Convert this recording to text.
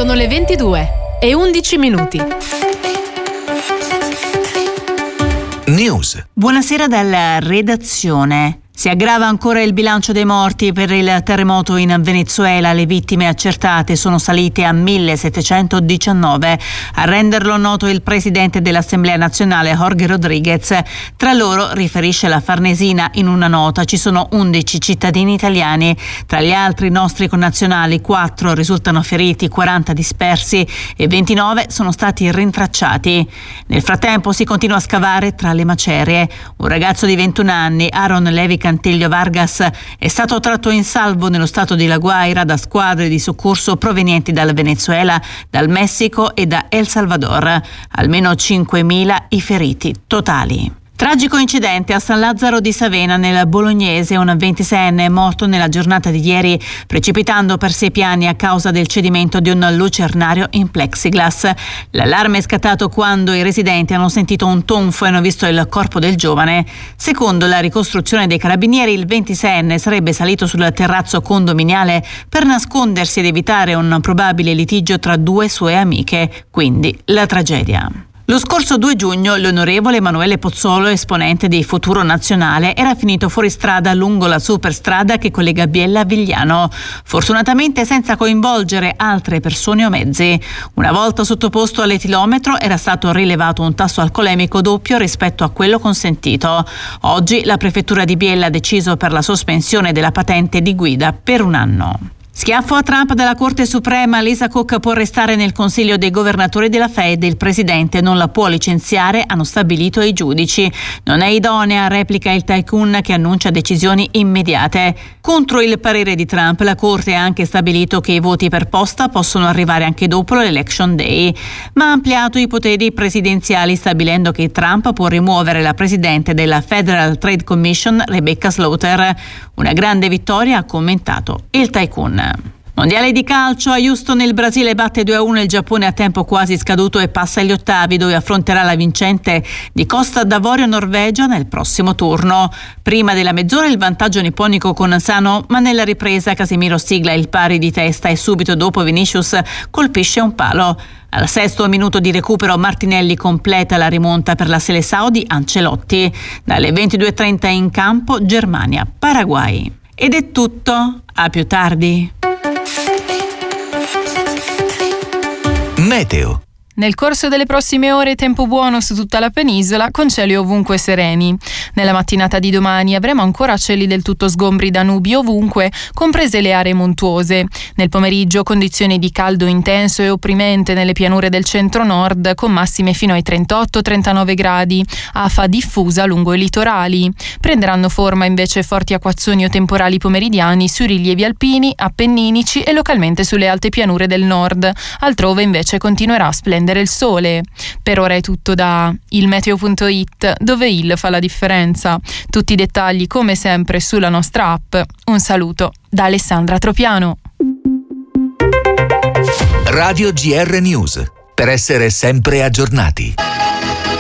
Sono le 22:11. News. Buonasera dalla redazione. Si aggrava ancora il bilancio dei morti per il terremoto in Venezuela. Le vittime accertate sono salite a 1719. A renderlo noto il presidente dell'Assemblea nazionale, Jorge Rodríguez. Tra loro, riferisce la Farnesina in una nota, ci sono 11 cittadini italiani. Tra gli altri nostri connazionali, 4 risultano feriti, 40 dispersi e 29 sono stati rintracciati. Nel frattempo si continua a scavare tra le macerie. Un ragazzo di 21 anni, Aaron Levi Cantiglio Vargas, è stato tratto in salvo nello stato di La Guaira da squadre di soccorso provenienti dal Venezuela, dal Messico e da El Salvador. Almeno 5.000 i feriti totali. Tragico incidente a San Lazzaro di Savena nel Bolognese. Un 26enne è morto nella giornata di ieri precipitando per 6 piani a causa del cedimento di un lucernario in plexiglass. L'allarme è scattato quando i residenti hanno sentito un tonfo e hanno visto il corpo del giovane. Secondo la ricostruzione dei carabinieri, il 26enne sarebbe salito sul terrazzo condominiale per nascondersi ed evitare un probabile litigio tra 2 sue amiche. Quindi la tragedia. Lo scorso 2 giugno l'onorevole Emanuele Pozzolo, esponente di Futuro Nazionale, era finito fuori strada lungo la superstrada che collega Biella a Vigliano, fortunatamente senza coinvolgere altre persone o mezzi. Una volta sottoposto all'etilometro era stato rilevato un tasso alcolemico doppio rispetto a quello consentito. Oggi la prefettura di Biella ha deciso per la sospensione della patente di guida per 1 anno. Schiaffo a Trump dalla Corte Suprema. Lisa Cook può restare nel Consiglio dei governatori della Fed. Il presidente non la può licenziare, hanno stabilito i giudici. Non è idonea, replica il tycoon che annuncia decisioni immediate. Contro il parere di Trump, la Corte ha anche stabilito che i voti per posta possono arrivare anche dopo l'Election Day, ma ha ampliato i poteri presidenziali stabilendo che Trump può rimuovere la presidente della Federal Trade Commission, Rebecca Slaughter. Una grande vittoria, ha commentato il tycoon. Mondiale di calcio, a Houston il Brasile batte 2-1 il Giappone a tempo quasi scaduto e passa agli ottavi, dove affronterà la vincente di Costa d'Avorio Norvegia nel prossimo turno. Prima della mezz'ora il vantaggio nipponico con Sano, ma nella ripresa Casemiro sigla il pari di testa e subito dopo Vinicius colpisce un palo. Al 6° minuto di recupero Martinelli completa la rimonta per la Seleção di Ancelotti. Dalle 22:30 in campo Germania-Paraguay. Ed è tutto, a più tardi. Meteo. Nel corso delle prossime ore tempo buono su tutta la penisola con cieli ovunque sereni. Nella mattinata di domani avremo ancora cieli del tutto sgombri da nubi ovunque, comprese le aree montuose. Nel pomeriggio condizioni di caldo intenso e opprimente nelle pianure del centro-nord con massime fino ai 38-39 gradi, afa diffusa lungo i litorali. Prenderanno forma invece forti acquazzoni o temporali pomeridiani sui rilievi alpini, appenninici e localmente sulle alte pianure del nord. Altrove invece continuerà a splendere il sole. Per ora è tutto da ilmeteo.it, dove il fa la differenza. Tutti i dettagli come sempre sulla nostra app. Un saluto da Alessandra Tropiano. Radio GR News, per essere sempre aggiornati.